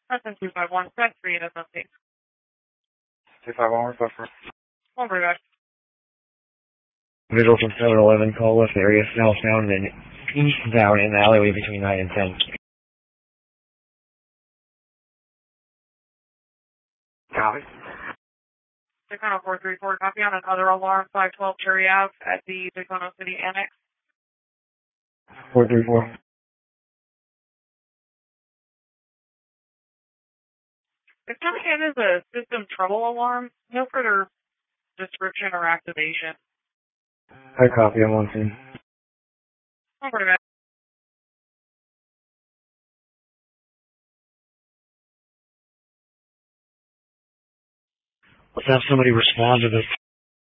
That's in 251. That's 3 and nothing. 251, request for. One for back. Visual from 711, call left area, southbound and eastbound in the alleyway between 9 and 10. Copy. Daytona 434, copy on another alarm, 512 Cherry Ave at the Daytona City Annex. 434. It's coming in as a system trouble alarm. No further description or activation. I copy, I'm on scene. One for back. Let's have somebody respond to this